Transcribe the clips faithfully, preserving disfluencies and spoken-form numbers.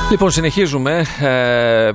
Λοιπόν, συνεχίζουμε ε,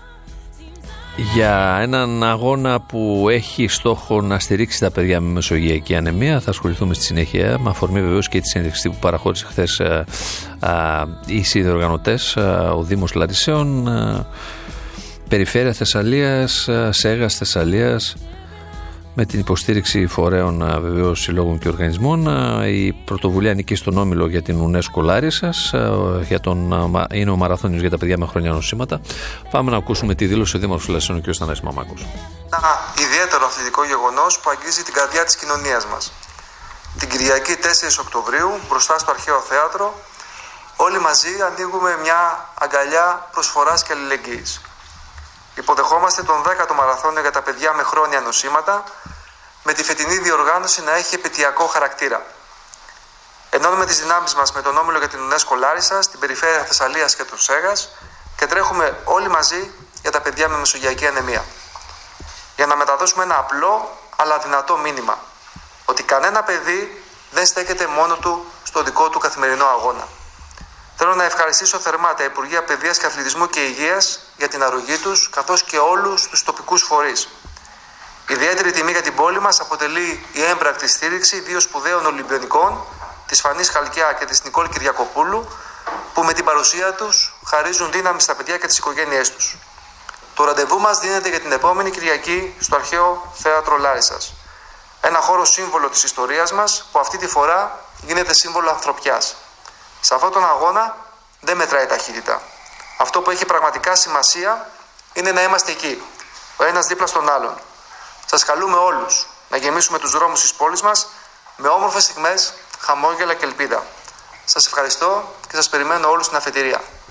για έναν αγώνα που έχει στόχο να στηρίξει τα παιδιά με μεσογειακή ανεμία. Θα ασχοληθούμε στη συνέχεια, με αφορμή βεβαίως και τη συνέντευξη που παραχώρησε χθες ε, ε, οι συνδιοργανωτές, ε, ο Δήμος Λαρισαίων, ε, Περιφέρεια Θεσσαλίας, ε, Σέγας Θεσσαλίας, με την υποστήριξη φορέων βεβαίως συλλόγων και οργανισμών. Η πρωτοβουλία ανήκει στον Όμιλο για την UNESCO Λάρισσας, για τον, είναι ο μαραθώνιος για τα παιδιά με χρόνια νοσήματα. Πάμε να ακούσουμε τη δήλωση του Δήμαρχου Λαρισαίων, ο κ. Θανάσης Μαμάκος. Ένα ιδιαίτερο αθλητικό γεγονός που αγγίζει την καρδιά της κοινωνίας μας. Την Κυριακή τέσσερις Οκτωβρίου, μπροστά στο Αρχαίο Θέατρο, όλοι μαζί ανοίγουμε μια αγκαλιά προσφοράς και αλληλεγγύης. Υποδεχόμαστε τον δέκατο μαραθώνιο για τα παιδιά με χρόνια νοσήματα, με τη φετινή διοργάνωση να έχει επαιτειακό χαρακτήρα. Ενώνουμε τις δυνάμεις μας με τον Όμιλο για την UNESCO Λάρισσας, την Περιφέρεια Θεσσαλίας και του Σέγας και τρέχουμε όλοι μαζί για τα παιδιά με μεσογειακή ανεμία. Για να μεταδώσουμε ένα απλό αλλά δυνατό μήνυμα, ότι κανένα παιδί δεν στέκεται μόνο του στο δικό του καθημερινό αγώνα. Θέλω να ευχαριστήσω θερμά τα Υπουργεία Παιδείας και Αθλητισμού και Υγείας για την αρρωγή τους, καθώς και όλους τους τοπικούς φορείς. Ιδιαίτερη τιμή για την πόλη μας αποτελεί η έμπρακτη στήριξη δύο σπουδαίων Ολυμπιονικών, της Φανής Χαλκιά και της Νικόλ Κυριακοπούλου, που με την παρουσία τους χαρίζουν δύναμη στα παιδιά και τις οικογένειές τους. Το ραντεβού μας δίνεται για την επόμενη Κυριακή στο Αρχαίο Θέατρο Λάρισσας. Ένα χώρο σύμβολο της ιστορίας μας, που αυτή τη φορά γίνεται σύμβολο ανθρωπιάς. Σε αυτόν τον αγώνα δεν μετράει ταχύτητα. Αυτό που έχει πραγματικά σημασία είναι να είμαστε εκεί, ο ένας δίπλα στον άλλον. Σας καλούμε όλους να γεμίσουμε τους δρόμους της πόλης μας με όμορφες στιγμές, χαμόγελα και ελπίδα. Σας ευχαριστώ και σας περιμένω όλους στην αφετηρία.